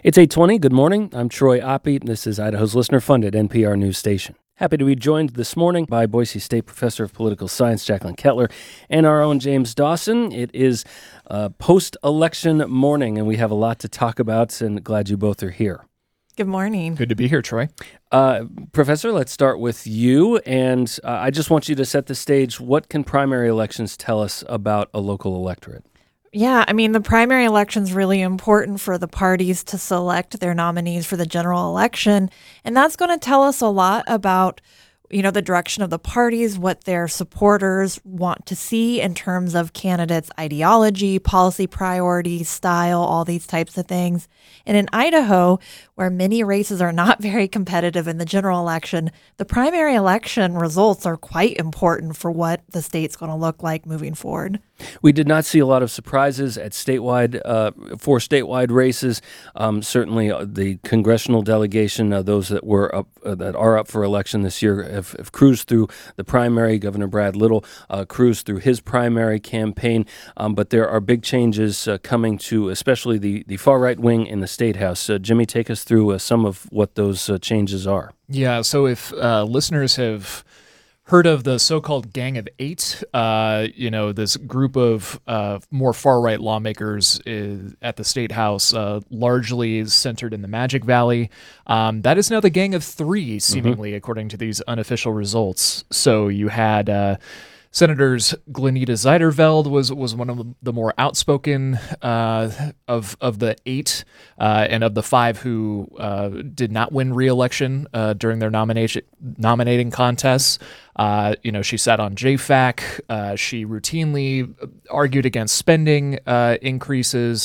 It's 8:20. Good morning. I'm Troy Oppie, and this is Idaho's listener-funded NPR news station. Happy to be joined this morning by Boise State Professor of Political Science Jacqueline Kettler and our own James Dawson. It is post-election morning, and we have a lot to talk about, and glad you both are here. Good morning. Good to be here, Troy. Professor, let's start with you, and I just want you to set the stage. What can primary elections tell us about a local electorate? Yeah, the primary election is really important for the parties to select their nominees for the general election. And that's going to tell us a lot about, the direction of the parties, what their supporters want to see in terms of candidates' ideology, policy priorities, style, all these types of things. And in Idaho, where many races are not very competitive in the general election, the primary election results are quite important for what the state's going to look like moving forward. We did not see a lot of surprises at four statewide races. Certainly, the congressional delegation, those that are up for election this year, have cruised through the primary. Governor Brad Little cruised through his primary campaign, but there are big changes coming to, especially the far right wing in the state house. Jimmy, take us through some of what those changes are. Yeah. So if listeners have heard of the so-called Gang of Eight, this group of more far-right lawmakers at the State House, largely centered in the Magic Valley. That is now the Gang of Three, seemingly, according to these unofficial results. So you had Senators Glenita Ziderveld was one of the more outspoken of the eight, and of the five who did not win re-election during their nominating contests. She sat on JFAC. She routinely argued against spending increases.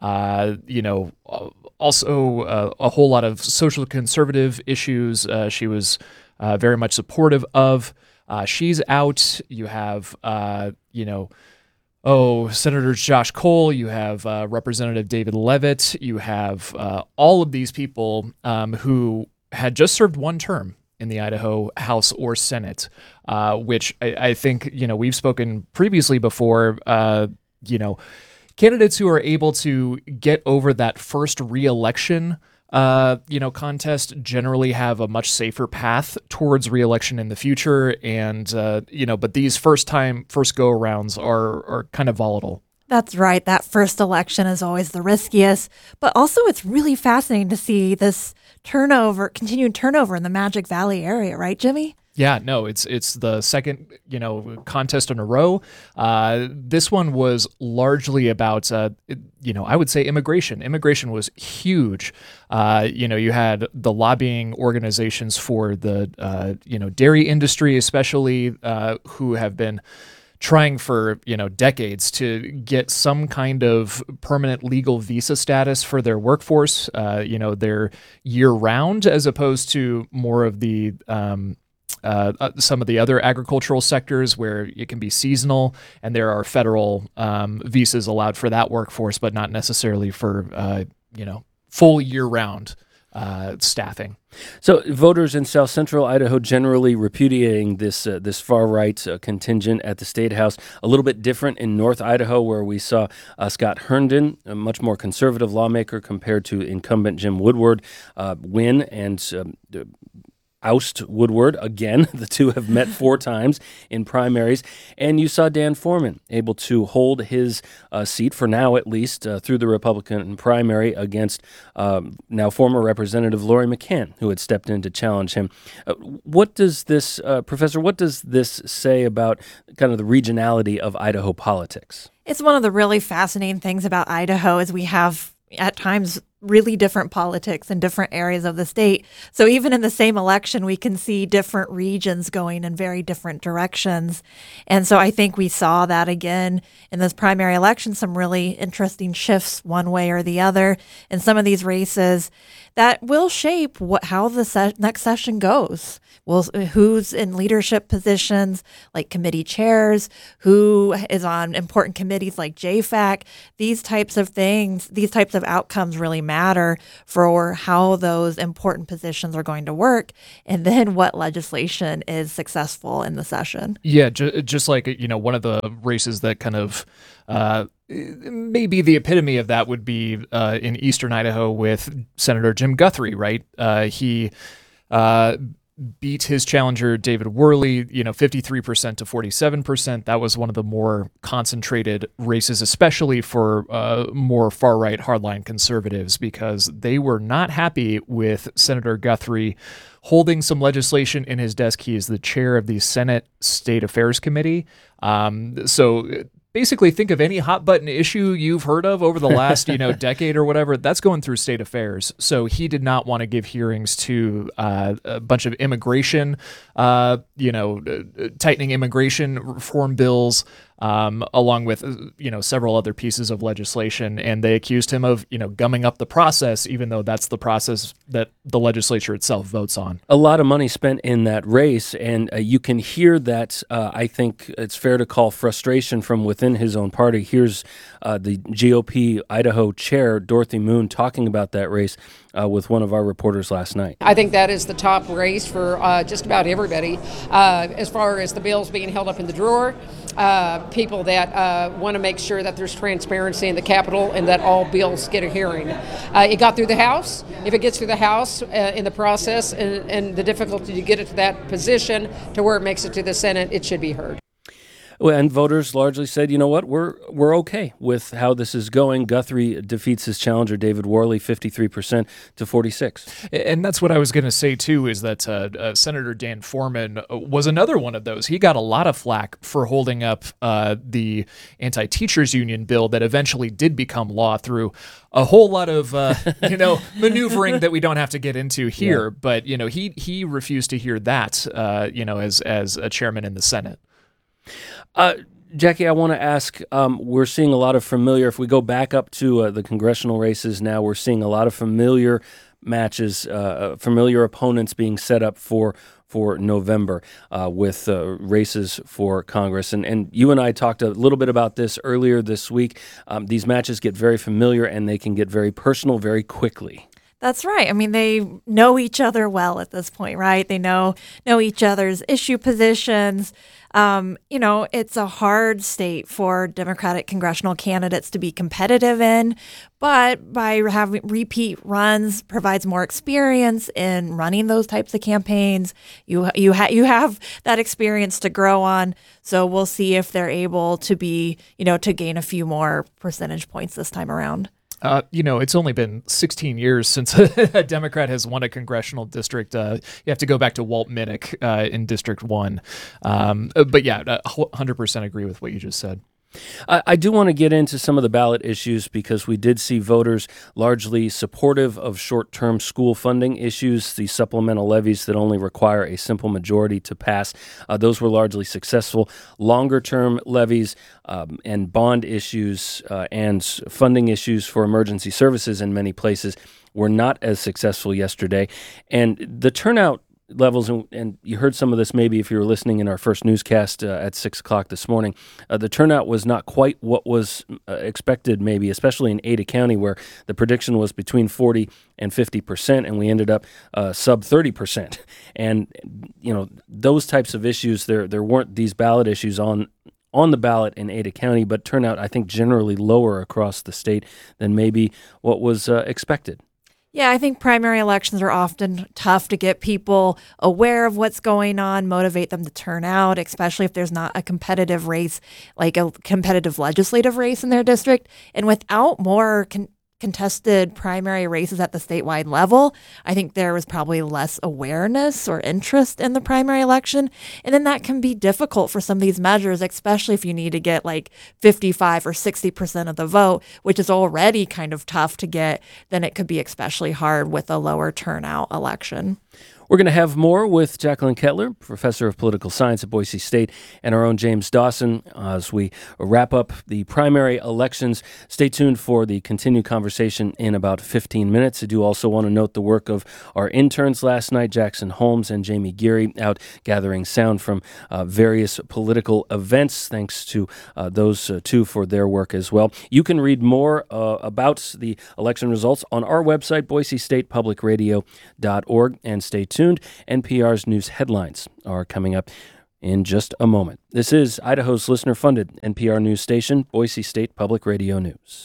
Also a whole lot of social conservative issues. She was very much supportive of. She's out. You have, Senator Josh Cole. You have Representative David Leavitt. You have all of these people who had just served one term in the Idaho House or Senate, which I think, we've spoken previously before, candidates who are able to get over that first re-election contest generally have a much safer path towards re-election in the future. And, but these first go-arounds are kind of volatile. That's right. That first election is always the riskiest. But also it's really fascinating to see this continued turnover in the Magic Valley area, right, Jimmy? Yeah, no, it's the second, contest in a row. This one was largely about, I would say immigration. Immigration was huge. You had the lobbying organizations for the, dairy industry, especially, who have been trying for, decades to get some kind of permanent legal visa status for their workforce. They're year-round as opposed to more of the some of the other agricultural sectors where it can be seasonal, and there are federal visas allowed for that workforce, but not necessarily for full year-round staffing. So voters in South Central Idaho generally repudiating this far-right contingent at the State House. A little bit different in North Idaho, where we saw Scott Herndon, a much more conservative lawmaker compared to incumbent Jim Woodward, win and oust Woodward again. The two have met 4 times in primaries. And you saw Dan Foreman able to hold his seat, for now at least, through the Republican primary against now former Representative Lori McCann, who had stepped in to challenge him. What does this, Professor, what does this say about kind of the regionality of Idaho politics? It's one of the really fascinating things about Idaho is we have, at times, really different politics in different areas of the state. So even in the same election, we can see different regions going in very different directions. And so I think we saw that again in this primary election, some really interesting shifts one way or the other in some of these races that will shape how the next session goes. Who's in leadership positions like committee chairs, who is on important committees like JFAC. These types of things, these types of outcomes really matter for how those important positions are going to work, and then what legislation is successful in the session. Yeah, just like, one of the races that kind of maybe the epitome of that would be in eastern Idaho with Senator Jim Guthrie, right? He beat his challenger, David Worley, 53% to 47%. That was one of the more concentrated races, especially for more far-right hardline conservatives, because they were not happy with Senator Guthrie holding some legislation in his desk. He is the chair of the Senate State Affairs Committee. So basically, think of any hot button issue you've heard of over the last, decade or whatever. That's going through state affairs. So he did not want to give hearings to a bunch of immigration, tightening immigration reform bills, along with, several other pieces of legislation. And they accused him of, gumming up the process, even though that's the process that the legislature itself votes on. A lot of money spent in that race, and you can hear that. I think it's fair to call frustration from within his own party. Here's the GOP Idaho chair, Dorothy Moon, talking about that race with one of our reporters last night. I think that is the top race for just about everybody, as far as the bills being held up in the drawer, people that want to make sure that there's transparency in the Capitol and that all bills get a hearing. It got through the House. If it gets through the House in the process and the difficulty to get it to that position to where it makes it to the Senate, it should be heard. Well, and voters largely said, you know what, we're okay with how this is going. Guthrie defeats his challenger, David Worley, 53% to 46%. And that's what I was going to say, too, is that Senator Dan Foreman was another one of those. He got a lot of flack for holding up the anti-teachers union bill that eventually did become law through a whole lot of, maneuvering that we don't have to get into here. Yeah. But, he refused to hear that, as a chairman in the Senate. Jackie, I want to ask, we're seeing a lot of familiar, if we go back up to the congressional races now, we're seeing a lot of familiar matches, familiar opponents being set up for November with races for Congress. And you and I talked a little bit about this earlier this week. These matches get very familiar and they can get very personal very quickly. That's right. I mean, they know each other well at this point, right? They know each other's issue positions. It's a hard state for Democratic congressional candidates to be competitive in, but by having repeat runs provides more experience in running those types of campaigns. You have that experience to grow on. So we'll see if they're able to be, to gain a few more percentage points this time around. It's only been 16 years since a Democrat has won a congressional district. You have to go back to Walt Minnick in District 1. But yeah, 100% agree with what you just said. I do want to get into some of the ballot issues because we did see voters largely supportive of short-term school funding issues, the supplemental levies that only require a simple majority to pass. Those were largely successful. Longer-term levies and bond issues and funding issues for emergency services in many places were not as successful yesterday. And the turnout levels, and you heard some of this maybe if you were listening in our first newscast at 6 o'clock this morning, the turnout was not quite what was expected maybe, especially in Ada County where the prediction was between 40 and 50%, and we ended up sub 30%. And, those types of issues, there weren't these ballot issues on the ballot in Ada County, but turnout, I think, generally lower across the state than maybe what was expected. Yeah, I think primary elections are often tough to get people aware of what's going on, motivate them to turn out, especially if there's not a competitive race, like a competitive legislative race in their district. And without more contested primary races at the statewide level, I think there was probably less awareness or interest in the primary election. And then that can be difficult for some of these measures, especially if you need to get like 55 or 60% of the vote, which is already kind of tough to get. Then it could be especially hard with a lower turnout election. We're going to have more with Jacqueline Kettler, professor of political science at Boise State, and our own James Dawson as we wrap up the primary elections. Stay tuned for the continued conversation in about 15 minutes. I do also want to note the work of our interns last night, Jackson Holmes and Jamie Geary, out gathering sound from various political events. Thanks to those two for their work as well. You can read more about the election results on our website, boisestatepublicradio.org, and stay tuned. NPR's news headlines are coming up in just a moment. This is Idaho's listener-funded NPR news station, Boise State Public Radio News.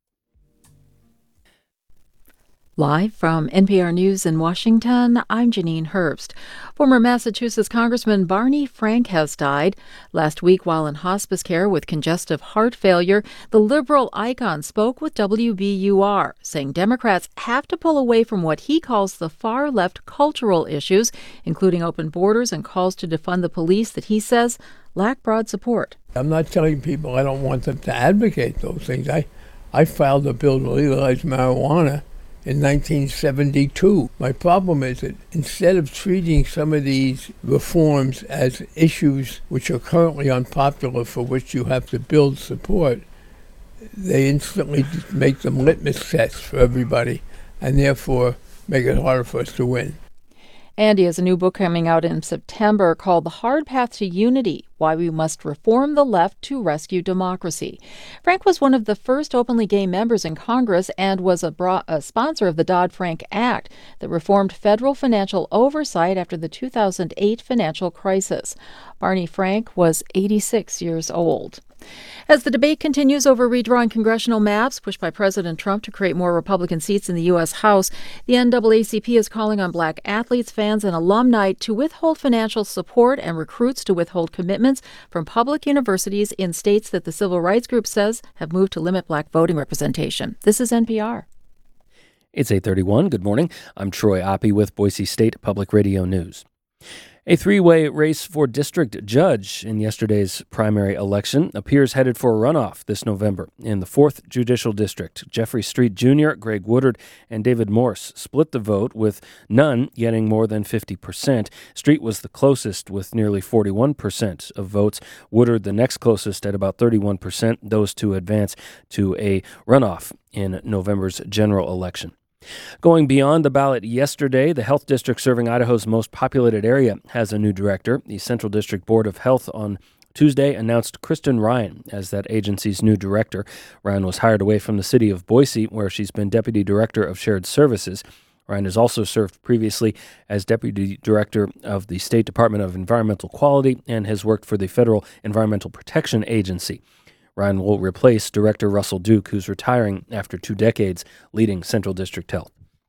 Live from NPR News in Washington, I'm Janine Herbst. Former Massachusetts Congressman Barney Frank has died. Last week, while in hospice care with congestive heart failure, the liberal icon spoke with WBUR, saying Democrats have to pull away from what he calls the far-left cultural issues, including open borders and calls to defund the police that he says lack broad support. I'm not telling people I don't want them to advocate those things. I filed a bill to legalize marijuana in 1972. My problem is that instead of treating some of these reforms as issues which are currently unpopular for which you have to build support, they instantly just make them litmus tests for everybody and therefore make it harder for us to win. And he has a new book coming out in September called The Hard Path to Unity: Why We Must Reform the Left to Rescue Democracy. Frank was one of the first openly gay members in Congress and was a sponsor of the Dodd-Frank Act that reformed federal financial oversight after the 2008 financial crisis. Barney Frank was 86 years old. As the debate continues over redrawing congressional maps pushed by President Trump to create more Republican seats in the U.S. House, the NAACP is calling on black athletes, fans, and alumni to withhold financial support and recruits to withhold commitments from public universities in states that the civil rights group says have moved to limit black voting representation. This is NPR. It's 8:31. Good morning. I'm Troy Oppie with Boise State Public Radio News. A three-way race for district judge in yesterday's primary election appears headed for a runoff this November. In the 4th Judicial District, Jeffrey Street Jr., Greg Woodard, and David Morse split the vote, with none getting more than 50%. Street was the closest with nearly 41% of votes. Woodard the next closest at about 31%. Those two advance to a runoff in November's general election. Going beyond the ballot yesterday, the health district serving Idaho's most populated area has a new director. The Central District Board of Health on Tuesday announced Kristen Ryan as that agency's new director. Ryan was hired away from the city of Boise, where she's been deputy director of shared services. Ryan has also served previously as deputy director of the State Department of Environmental Quality and has worked for the Federal Environmental Protection Agency. Ryan will replace Director Russell Duke, who's retiring after 2 decades leading Central District Health.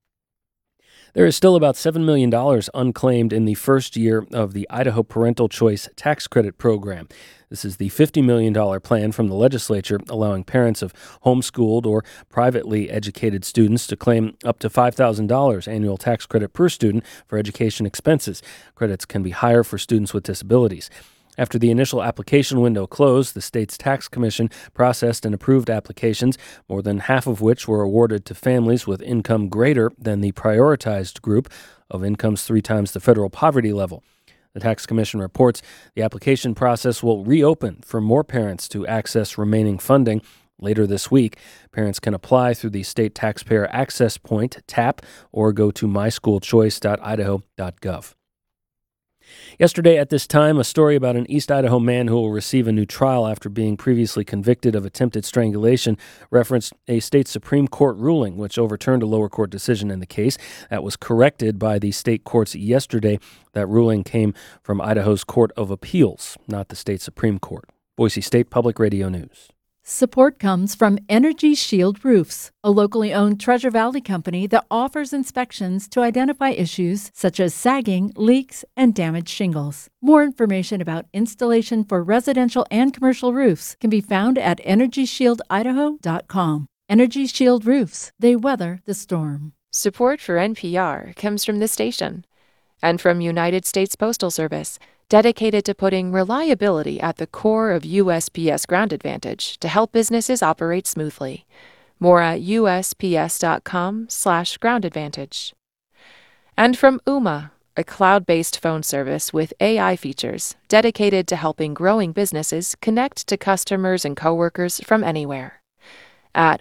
There is still about $7 million unclaimed in the first year of the Idaho Parental Choice Tax Credit Program. This is the $50 million plan from the legislature, allowing parents of homeschooled or privately educated students to claim up to $5,000 annual tax credit per student for education expenses. Credits can be higher for students with disabilities. After the initial application window closed, the state's tax commission processed and approved applications, more than half of which were awarded to families with income greater than the prioritized group of incomes 3 times the federal poverty level. The tax commission reports the application process will reopen for more parents to access remaining funding. Later this week, parents can apply through the State Taxpayer Access Point, TAP, or go to myschoolchoice.idaho.gov. Yesterday at this time, a story about an East Idaho man who will receive a new trial after being previously convicted of attempted strangulation referenced a state Supreme Court ruling which overturned a lower court decision in the case. That was corrected by the state courts yesterday. That ruling came from Idaho's Court of Appeals, not the state Supreme Court. Boise State Public Radio News. Support comes from Energy Shield Roofs, a locally owned Treasure Valley company that offers inspections to identify issues such as sagging, leaks, and damaged shingles. More information about installation for residential and commercial roofs can be found at EnergyShieldIdaho.com. Energy Shield Roofs, they weather the storm. Support for NPR comes from this station and from United States Postal Service, dedicated to putting reliability at the core of USPS Ground Advantage to help businesses operate smoothly. More at USPS.com/groundadvantage. And from Ooma, a cloud-based phone service with AI features dedicated to helping growing businesses connect to customers and coworkers from anywhere. At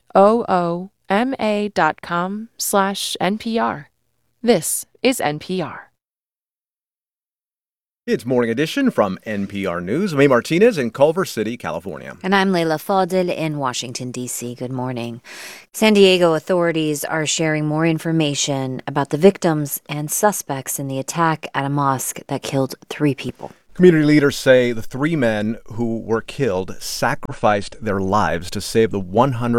ooma.com/NPR. This is NPR. It's Morning Edition from NPR News. I'm A. Martinez in Culver City, California. And I'm Leila Fadel in Washington, D.C. Good morning. San Diego authorities are sharing more information about the victims and suspects in the attack at a mosque that killed 3 people. Community leaders say the 3 men who were killed sacrificed their lives to save the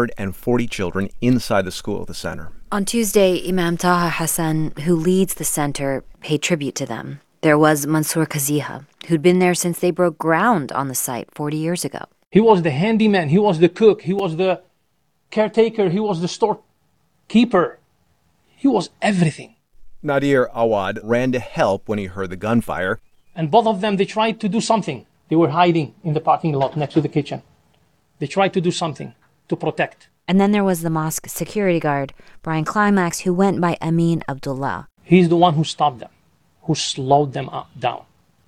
140 children inside the school of the center. On Tuesday, Imam Taha Hassan, who leads the center, paid tribute to them. There was Mansour Kaziha, who'd been there since they broke ground on the site 40 years ago. He was the handyman, he was the cook, he was the caretaker, he was the storekeeper. He was everything. Nadir Awad ran to help when he heard the gunfire. And both of them, they tried to do something. They were hiding in the parking lot next to the kitchen. They tried to do something to protect. And then there was the mosque security guard, Brian Climax, who went by Amin Abdullah. He's the one who stopped them, who slowed them down.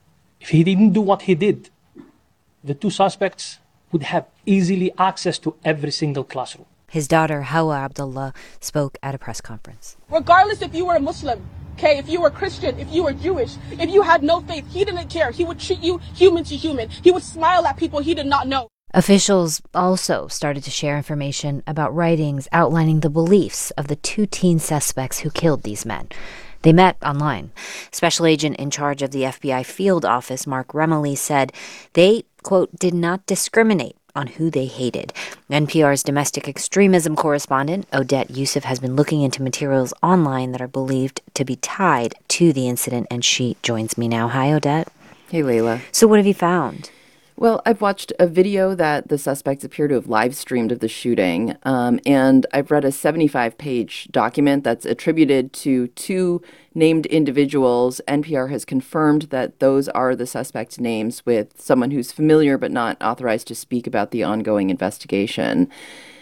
If he didn't do what he did, the 2 suspects would have easily access to every single classroom. His daughter, Hawa Abdullah, spoke at a press conference. Regardless if you were a Muslim, okay, if you were Christian, if you were Jewish, if you had no faith, he didn't care. He would treat you human to human. He would smile at people he did not know. Officials also started to share information about writings outlining the beliefs of the 2 teen suspects who killed these men. They met online. Special agent in charge of the FBI field office, Mark Remley, said they, quote, did not discriminate on who they hated. NPR's domestic extremism correspondent, Odette Yousef, has been looking into materials online that are believed to be tied to the incident, and she joins me now. Hi, Odette. Hey, Leila. So what have you found? Well, I've watched a video that the suspects appear to have live streamed of the shooting, and I've read a 75-page document that's attributed to 2 named individuals. NPR has confirmed that those are the suspects' names, with someone who's familiar but not authorized to speak about the ongoing investigation.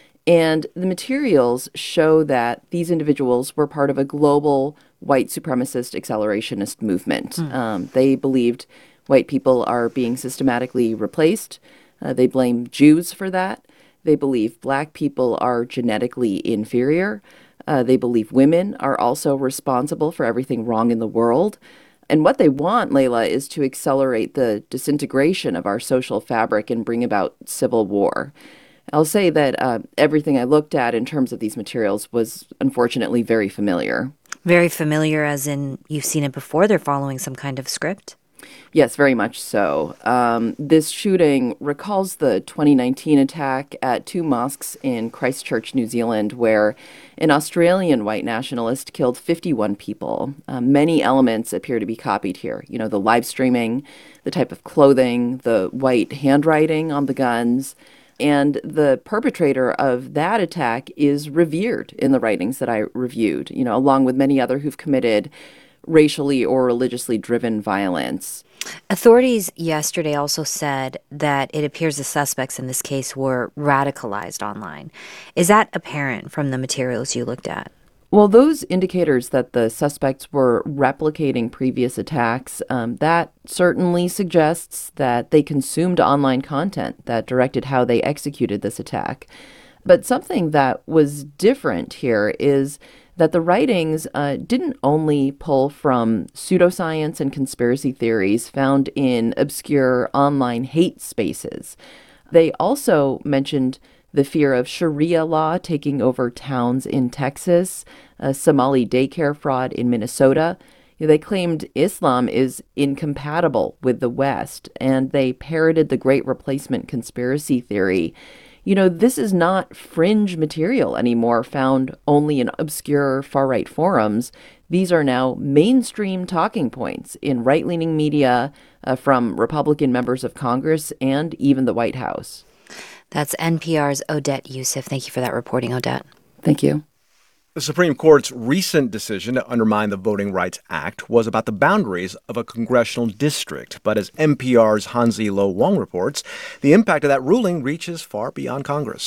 And the materials show that these individuals were part of a global white supremacist accelerationist movement. They believed white people are being systematically replaced. They blame Jews for that. They believe black people are genetically inferior. They believe women are also responsible for everything wrong in the world. And what they want, Leila, is to accelerate the disintegration of our social fabric and bring about civil war. I'll say that everything I looked at in terms of these materials was unfortunately very familiar. Very familiar as in you've seen it before? They're following some kind of script? Yes, very much so. This shooting recalls the 2019 attack at 2 mosques in Christchurch, New Zealand, where an Australian white nationalist killed 51 people. Many elements appear to be copied here. You know, the live streaming, the type of clothing, the white handwriting on the guns. And the perpetrator of that attack is revered in the writings that I reviewed, you know, along with many other who've committed racially or religiously driven violence. Authorities yesterday also said that it appears the suspects in this case were radicalized online. Is that apparent from the materials you looked at? Well, those indicators that the suspects were replicating previous attacks, that certainly suggests that they consumed online content that directed how they executed this attack. But something that was different here is that the writings didn't only pull from pseudoscience and conspiracy theories found in obscure online hate spaces. They also mentioned the fear of Sharia law taking over towns in Texas, a Somali daycare fraud in Minnesota. They claimed Islam is incompatible with the West, and they parroted the Great Replacement conspiracy theory. You know, this is not fringe material anymore found only in obscure far-right forums. These are now mainstream talking points in right-leaning media from Republican members of Congress and even the White House. That's NPR's Odette Yousef. Thank you for that reporting, Odette. Thank you. The Supreme Court's recent decision to undermine the Voting Rights Act was about the boundaries of a congressional district. But as NPR's Hansi Lo Wong reports, the impact of that ruling reaches far beyond Congress.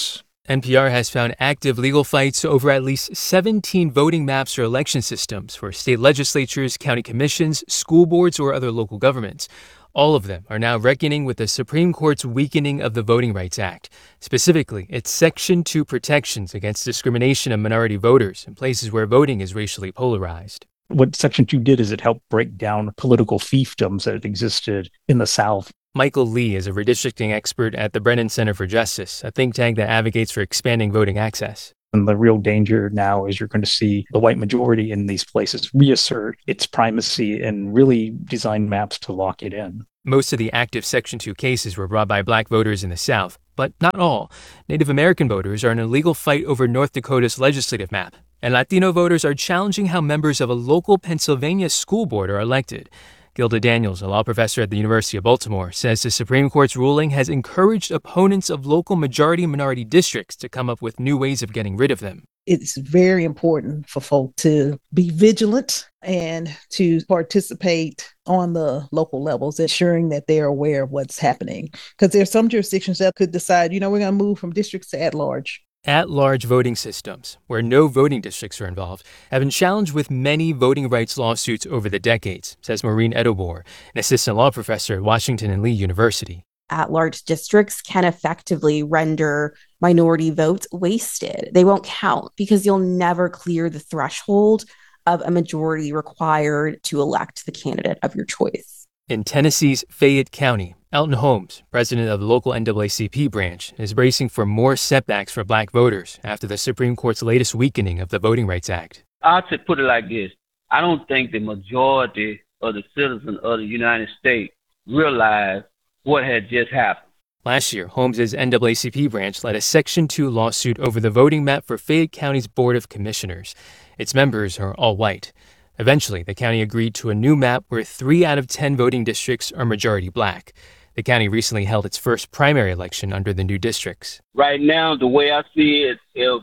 NPR has found active legal fights over at least 17 voting maps or election systems for state legislatures, county commissions, school boards, or other local governments. All of them are now reckoning with the Supreme Court's weakening of the Voting Rights Act, specifically its Section 2 protections against discrimination of minority voters in places where voting is racially polarized. What Section 2 did is it helped break down political fiefdoms that existed in the South. Michael Lee is a redistricting expert at the Brennan Center for Justice, a think tank that advocates for expanding voting access. And the real danger now is you're going to see the white majority in these places reassert its primacy and really design maps to lock it in. Most of the active Section 2 cases were brought by black voters in the South, but not all. Native American voters are in a legal fight over North Dakota's legislative map, and Latino voters are challenging how members of a local Pennsylvania school board are elected. Gilda Daniels, a law professor at the University of Baltimore, says the Supreme Court's ruling has encouraged opponents of local majority-minority districts to come up with new ways of getting rid of them. It's very important for folk to be vigilant and to participate on the local levels, ensuring that they're aware of what's happening. Because there are some jurisdictions that could decide, we're going to move from districts to at-large. At-large voting systems, where no voting districts are involved, have been challenged with many voting rights lawsuits over the decades, says Maureen Edobor, an assistant law professor at Washington and Lee University. At-large districts can effectively render minority votes wasted. They won't count because you'll never clear the threshold of a majority required to elect the candidate of your choice. In Tennessee's Fayette County, Elton Holmes, president of the local NAACP branch, is bracing for more setbacks for black voters after the Supreme Court's latest weakening of the Voting Rights Act. I'll put it like this. I don't think the majority of the citizens of the United States realize what had just happened. Last year, Holmes' NAACP branch led a Section 2 lawsuit over the voting map for Fayette County's Board of Commissioners. Its members are all white. Eventually, the county agreed to a new map where 3 out of 10 voting districts are majority black. The county recently held its first primary election under the new districts. Right now, the way I see it, if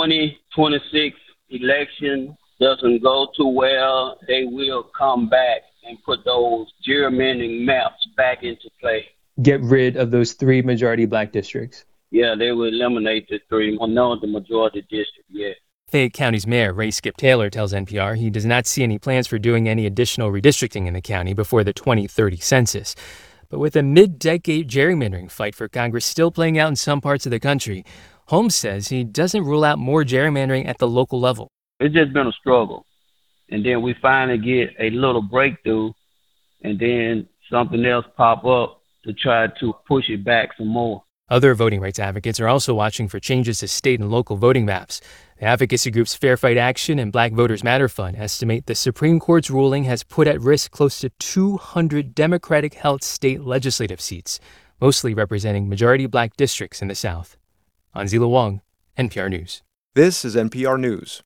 2026 election doesn't go too well, they will come back and put those gerrymandering maps back into play. Get rid of those 3 majority black districts? Yeah, they will eliminate the 3. No, the majority district, yeah. Fayette County's mayor, Ray Skip Taylor, tells NPR he does not see any plans for doing any additional redistricting in the county before the 2030 census. But with a mid-decade gerrymandering fight for Congress still playing out in some parts of the country, Holmes says he doesn't rule out more gerrymandering at the local level. It's just been a struggle. And then we finally get a little breakthrough, and then something else pop up to try to push it back some more. Other voting rights advocates are also watching for changes to state and local voting maps. The advocacy groups Fair Fight Action and Black Voters Matter Fund estimate the Supreme Court's ruling has put at risk close to 200 Democratic-held state legislative seats, mostly representing majority black districts in the South. Anzila Wong, NPR News. This is NPR News.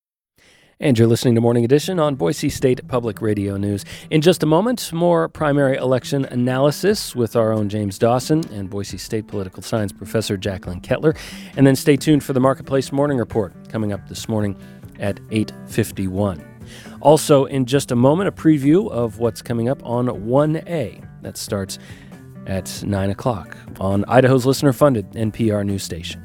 And you're listening to Morning Edition on Boise State Public Radio News. In just a moment, more primary election analysis with our own James Dawson and Boise State political science professor Jacqueline Kettler. And then stay tuned for the Marketplace Morning Report coming up this morning at 8:51. Also, in just a moment, a preview of what's coming up on 1A. That starts at 9 o'clock on Idaho's listener-funded NPR news station.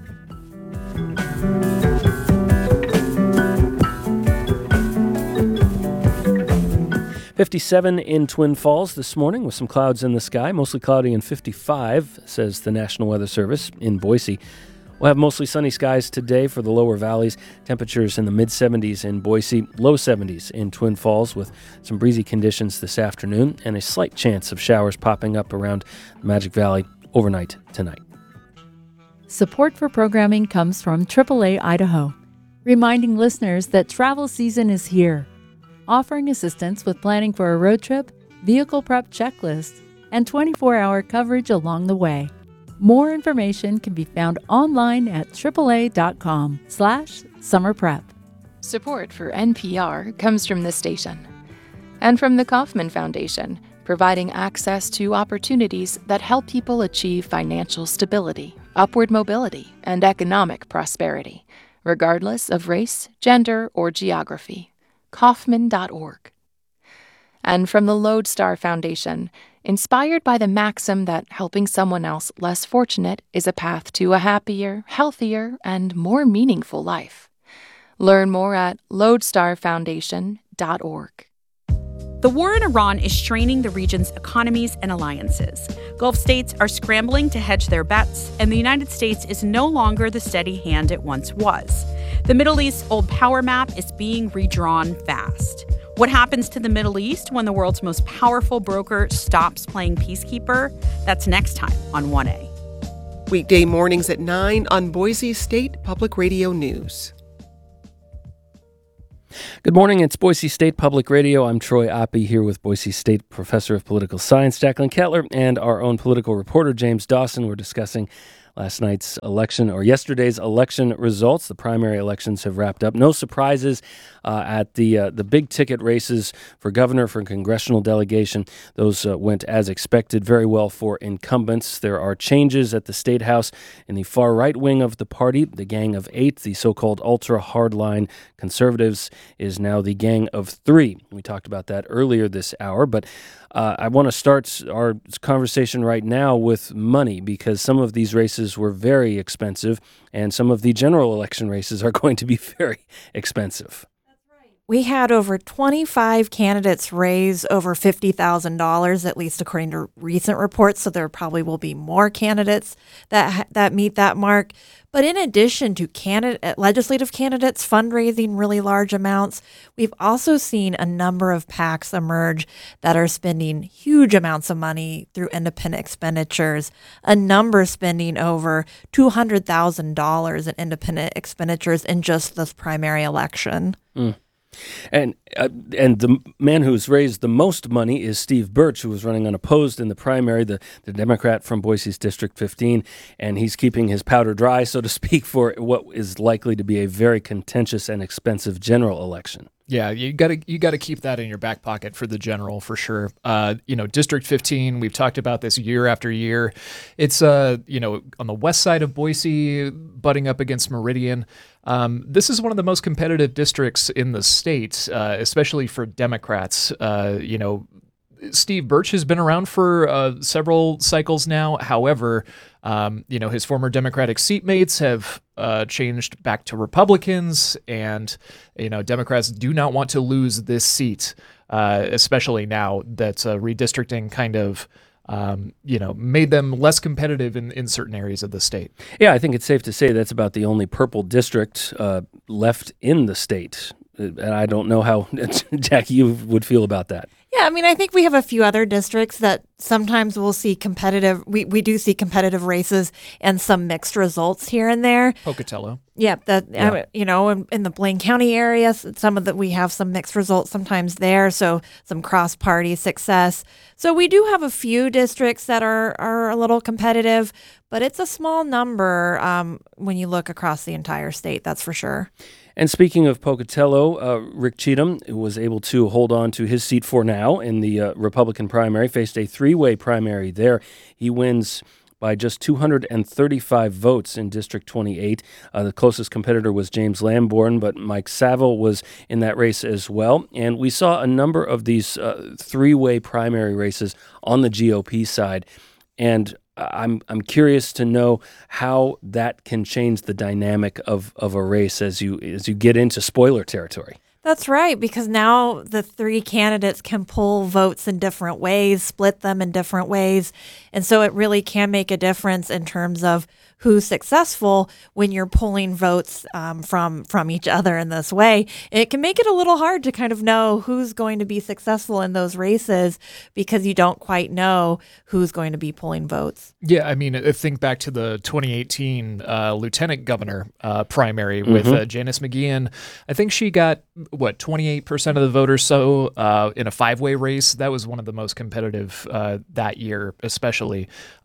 57 in Twin Falls this morning with some clouds in the sky, mostly cloudy, and 55, says the National Weather Service in Boise. We'll have mostly sunny skies today for the lower valleys. Temperatures in the mid-70s in Boise, low 70s in Twin Falls with some breezy conditions this afternoon and a slight chance of showers popping up around the Magic Valley overnight tonight. Support for programming comes from AAA Idaho, reminding listeners that travel season is here, offering assistance with planning for a road trip, vehicle prep checklist, and 24-hour coverage along the way. More information can be found online at AAA.com/summerprep. Support for NPR comes from this station and from the Kauffman Foundation, providing access to opportunities that help people achieve financial stability, upward mobility, and economic prosperity, regardless of race, gender, or geography. Kauffman.org. And from the Lodestar Foundation, inspired by the maxim that helping someone else less fortunate is a path to a happier, healthier, and more meaningful life. Learn more at lodestarfoundation.org. The war in Iran is straining the region's economies and alliances. Gulf states are scrambling to hedge their bets, and the United States is no longer the steady hand it once was. The Middle East's old power map is being redrawn fast. What happens to the Middle East when the world's most powerful broker stops playing peacekeeper? That's next time on 1A. Weekday mornings at 9 on Boise State Public Radio News. Good morning. It's Boise State Public Radio. I'm Troy Oppie here with Boise State Professor of Political Science Jacqueline Kettler and our own political reporter James Dawson. We're discussing last night's election, or yesterday's election results. The primary elections have wrapped up. No surprises at the big ticket races for governor, for congressional delegation. Those went as expected, very well for incumbents. There are changes at the State House in the far right wing of the party. The Gang of Eight, the so-called ultra-hardline conservatives, is now the Gang of Three. We talked about that earlier this hour, but I want to start our conversation right now with money, because some of these races were very expensive, and some of the general election races are going to be very expensive. We had over 25 candidates raise over $50,000, at least according to recent reports. So there probably will be more candidates that meet that mark. But in addition to legislative candidates fundraising really large amounts, we've also seen a number of PACs emerge that are spending huge amounts of money through independent expenditures, a number spending over $200,000 in independent expenditures in just this primary election. And the man who's raised the most money is Steve Birch, who was running unopposed in the primary, the Democrat from Boise's District 15, and he's keeping his powder dry, so to speak, for what is likely to be a very contentious and expensive general election. Yeah, you got to keep that in your back pocket for the general, for sure. District 15, we've talked about this year after year. It's on the west side of Boise, butting up against Meridian. This is one of the most competitive districts in the state, especially for Democrats. Steve Birch has been around for several cycles now. However, his former Democratic seatmates have changed back to Republicans, and Democrats do not want to lose this seat, especially now that redistricting kind of made them less competitive in certain areas of the state. Yeah, I think it's safe to say that's about the only purple district left in the state. And I don't know how, Jackie, you would feel about that. Yeah, I mean, I think we have a few other districts that sometimes we'll see competitive. We do see competitive races and some mixed results here and there. Pocatello. Yeah, in the Blaine County area, we have some mixed results sometimes there. So some cross-party success. So we do have a few districts that are a little competitive, but it's a small number when you look across the entire state. That's for sure. And speaking of Pocatello, Rick Cheatham was able to hold on to his seat for now in the Republican primary, faced a three-way primary there. He wins by just 235 votes in District 28. The closest competitor was James Lamborn, but Mike Saville was in that race as well. And we saw a number of these three-way primary races on the GOP side. And I'm curious to know how that can change the dynamic of a race as you get into spoiler territory. That's right, because now the three candidates can pull votes in different ways, split them in different ways. And so it really can make a difference in terms of who's successful when you're pulling votes from each other in this way. It can make it a little hard to kind of know who's going to be successful in those races because you don't quite know who's going to be pulling votes. Yeah, I mean, think back to the 2018 lieutenant governor primary with Janice McGeehan. I think she got, 28% of the voters in a five-way race. That was one of the most competitive that year, especially.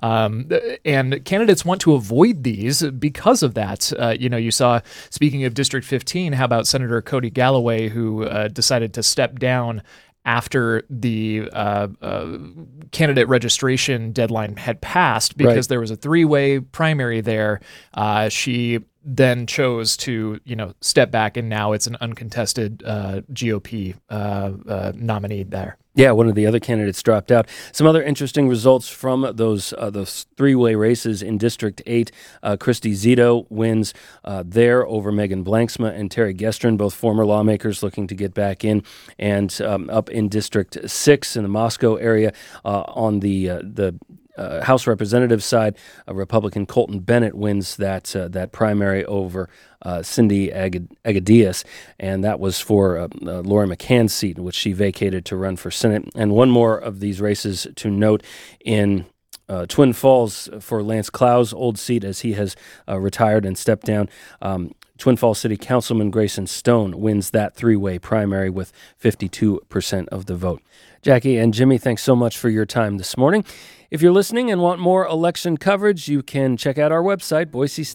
And candidates want to avoid these because of that. You saw, speaking of District 15, how about Senator Cody Galloway, who decided to step down after the candidate registration deadline had passed because there was a three-way primary there. She then chose to, step back, and now it's an uncontested GOP nominee there. Yeah, one of the other candidates dropped out. Some other interesting results from those three-way races in District 8. Christy Zito wins there over Megan Blanksma and Terry Gestern, both former lawmakers looking to get back in. And up in District 6 in the Moscow area on the House Representative side, Republican Colton Bennett wins that primary over Cindy Agadias, and that was for Lori McCann's seat, which she vacated to run for Senate. And one more of these races to note in Twin Falls for Lance Clow's old seat, as he has retired and stepped down. Twin Falls City Councilman Grayson Stone wins that three-way primary with 52% of the vote. Jackie and Jimmy, thanks so much for your time this morning. If you're listening and want more election coverage, you can check out our website, Boise